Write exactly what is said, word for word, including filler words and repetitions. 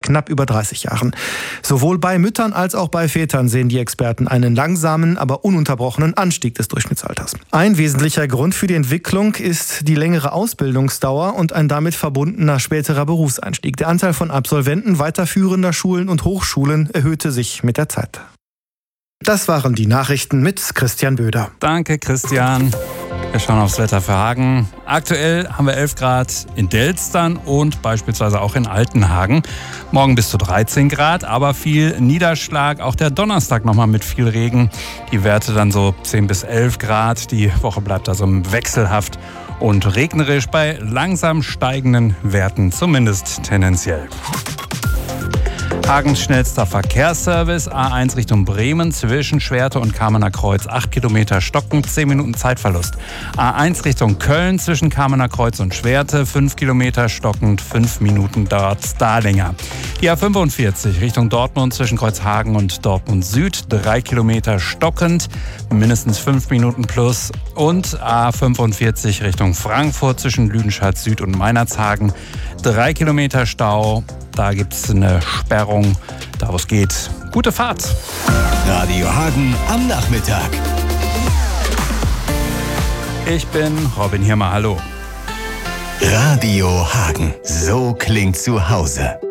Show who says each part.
Speaker 1: knapp über dreißig Jahren. Sowohl bei Müttern als auch bei Vätern sehen die Experten einen langsamen, aber ununterbrochenen Anstieg des Durchschnittsalters. Ein wesentlicher Grund für die Entwicklung ist die längere Ausbildungsdauer und ein damit verbundener späterer Berufseinstieg. Der Anteil von Absolventen weiterführender Schulen und Hochschulen erhöhte sich mit der Zeit. Das waren die Nachrichten mit Christian Böder.
Speaker 2: Danke, Christian. Wir schauen aufs Wetter für Hagen. Aktuell haben wir elf Grad in Delstern und beispielsweise auch in Altenhagen. Morgen bis zu dreizehn Grad, aber viel Niederschlag. Auch der Donnerstag nochmal mit viel Regen. Die Werte dann so zehn bis elf Grad. Die Woche bleibt also wechselhaft und regnerisch bei langsam steigenden Werten, zumindest tendenziell. Hagens schnellster Verkehrsservice, A eins Richtung Bremen, zwischen Schwerte und Kamener Kreuz, acht Kilometer stockend, zehn Minuten Zeitverlust. A eins Richtung Köln, zwischen Kamener Kreuz und Schwerte, fünf Kilometer stockend, fünf Minuten dauert es da länger. Die A fünfundvierzig Richtung Dortmund, zwischen Kreuzhagen und Dortmund Süd, drei Kilometer stockend, mindestens fünf Minuten plus. Und A fünfundvierzig Richtung Frankfurt, zwischen Lüdenscheid Süd und Meinerzhagen, drei Kilometer Stau. Da gibt es eine Sperrung, da wo es geht. Gute Fahrt.
Speaker 3: Radio Hagen am Nachmittag.
Speaker 2: Ich bin Robin Hirmer, hallo.
Speaker 3: Radio Hagen, so klingt zu Hause.